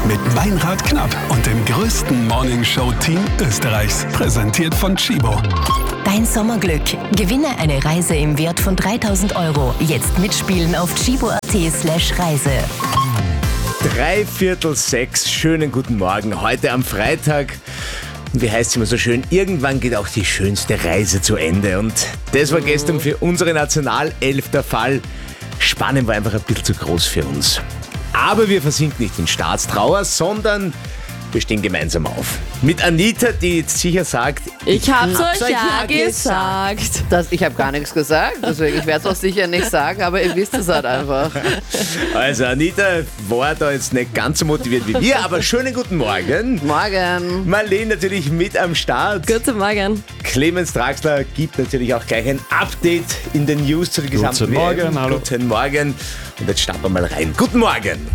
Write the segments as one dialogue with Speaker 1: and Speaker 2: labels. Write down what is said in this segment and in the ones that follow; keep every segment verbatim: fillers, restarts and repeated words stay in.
Speaker 1: Mit Meinrad Knapp und dem größten Morningshow-Team Österreichs. Präsentiert von Chibo.
Speaker 2: Dein Sommerglück. Gewinne eine Reise im Wert von dreitausend Euro. Jetzt mitspielen auf chibo.at slash Reise.
Speaker 3: Dreiviertel sechs, schönen guten Morgen. Heute am Freitag, wie heißt es immer so schön, irgendwann geht auch die schönste Reise zu Ende. Und das war gestern für unsere Nationalelf der Fall. Spanien war einfach ein bisschen zu groß für uns. Aber wir versinken nicht in Staatstrauer, sondern wir stehen gemeinsam auf. Mit Anita, die jetzt sicher sagt,
Speaker 4: Ich hab's
Speaker 3: hab's
Speaker 4: euch ja
Speaker 3: ja
Speaker 4: gesagt.
Speaker 5: Das, ich habe gar nichts gesagt, deswegen ich werde es auch sicher nicht sagen, aber ihr wisst es halt einfach.
Speaker 3: Also Anita war da jetzt nicht ganz so motiviert wie wir, aber schönen guten Morgen.
Speaker 5: Morgen.
Speaker 3: Marlene natürlich mit am Start.
Speaker 4: Guten Morgen.
Speaker 3: Clemens Draxler gibt natürlich auch gleich ein Update in den News zu der gesamten
Speaker 6: Guten
Speaker 3: W M.
Speaker 6: Morgen, hallo.
Speaker 3: Guten Morgen. Und jetzt starten wir mal rein. Guten Morgen.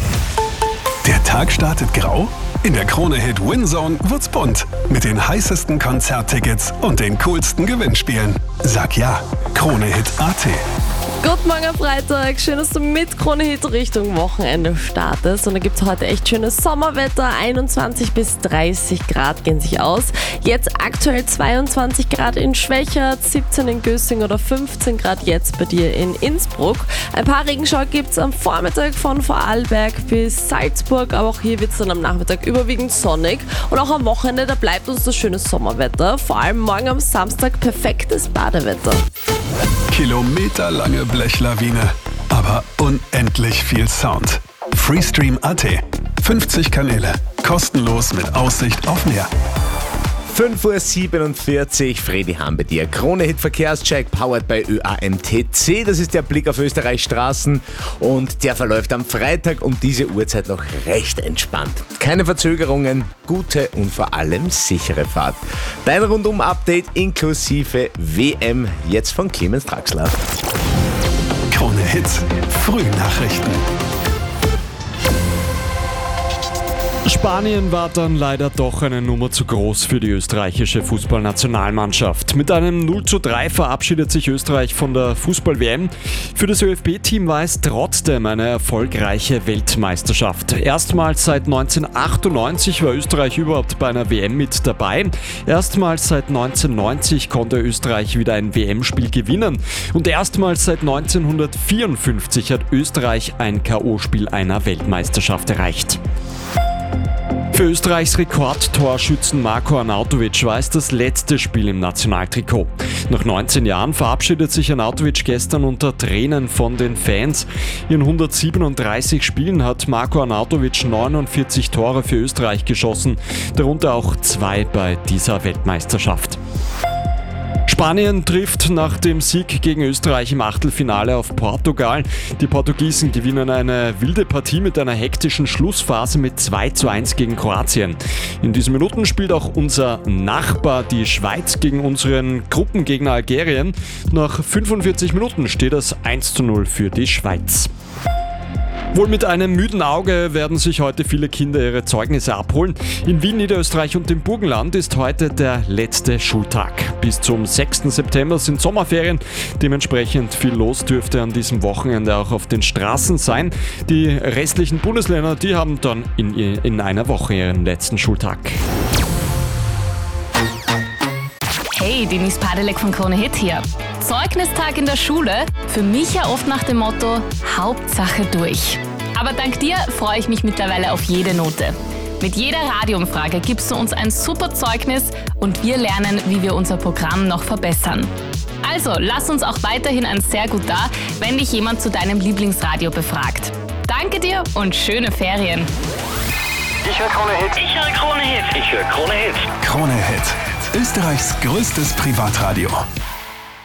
Speaker 1: Der Tag startet grau? In der Krone-Hit Winzone wird's bunt. Mit den heißesten Konzerttickets und den coolsten Gewinnspielen. Sag ja, Krone-Hit Punkt at.
Speaker 4: Guten Morgen am Freitag. Schön, dass du mit Krone Hit Richtung Wochenende startest. Und da gibt es heute echt schönes Sommerwetter. einundzwanzig bis dreißig Grad gehen sich aus. Jetzt aktuell zweiundzwanzig Grad in Schwächert, siebzehn in Gössing oder fünfzehn Grad jetzt bei dir in Innsbruck. Ein paar Regenschauer gibt es am Vormittag von Vorarlberg bis Salzburg. Aber auch hier wird es dann am Nachmittag überwiegend sonnig. Und auch am Wochenende, da bleibt uns das schöne Sommerwetter. Vor allem morgen am Samstag perfektes Badewetter.
Speaker 1: Kilometerlange Blechlawine, aber unendlich viel Sound. Freestream Punkt at. fünfzig Kanäle, kostenlos mit Aussicht auf Meer.
Speaker 3: fünf Uhr siebenundvierzig, Fredi Hahn bei dir. Krone-Hit Verkehrscheck, powered by Ö A M T C. Das ist der Blick auf Österreichs Straßen und der verläuft am Freitag um diese Uhrzeit noch recht entspannt. Keine Verzögerungen, gute und vor allem sichere Fahrt. Dein Rundum-Update inklusive W M jetzt von Clemens Draxler.
Speaker 1: Krone-Hit, Frühnachrichten.
Speaker 6: Spanien war dann leider doch eine Nummer zu groß für die österreichische Fußballnationalmannschaft. Mit einem null zu drei verabschiedet sich Österreich von der Fußball-W M. Für das ÖFB-Team war es trotzdem eine erfolgreiche Weltmeisterschaft. Erstmals seit neunzehnhundertachtundneunzig war Österreich überhaupt bei einer W M mit dabei. Erstmals seit neunzehnhundertneunzig konnte Österreich wieder ein W M-Spiel gewinnen. Und erstmals seit neunzehnhundertvierundfünfzig hat Österreich ein K O-Spiel einer Weltmeisterschaft erreicht. Für Österreichs Rekordtorschützen Marko Arnautovic war es das letzte Spiel im Nationaltrikot. Nach neunzehn Jahren verabschiedet sich Arnautovic gestern unter Tränen von den Fans. In hundertsiebenunddreißig Spielen hat Marko Arnautovic neunundvierzig Tore für Österreich geschossen, darunter auch zwei bei dieser Weltmeisterschaft. Spanien trifft nach dem Sieg gegen Österreich im Achtelfinale auf Portugal. Die Portugiesen gewinnen eine wilde Partie mit einer hektischen Schlussphase mit zwei zu eins gegen Kroatien. In diesen Minuten spielt auch unser Nachbar, die Schweiz, gegen unseren Gruppengegner Algerien. Nach fünfundvierzig Minuten steht es eins zu null für die Schweiz. Wohl mit einem müden Auge werden sich heute viele Kinder ihre Zeugnisse abholen. In Wien, Niederösterreich und dem Burgenland ist heute der letzte Schultag. Bis zum sechsten September sind Sommerferien. Dementsprechend viel los dürfte an diesem Wochenende auch auf den Straßen sein. Die restlichen Bundesländer, die haben dann in, in einer Woche ihren letzten Schultag.
Speaker 7: Hey, Denise Padelek von Krone Hit hier. Zeugnistag in der Schule? Für mich ja oft nach dem Motto, Hauptsache durch. Aber dank dir freue ich mich mittlerweile auf jede Note. Mit jeder Radioumfrage gibst du uns ein super Zeugnis und wir lernen, wie wir unser Programm noch verbessern. Also, lass uns auch weiterhin ein sehr gut da, wenn dich jemand zu deinem Lieblingsradio befragt. Danke dir und schöne Ferien.
Speaker 8: Ich höre Krone Hit. Ich höre Krone Hit. Ich höre Krone Hit.
Speaker 1: Krone-Hit, Österreichs größtes Privatradio.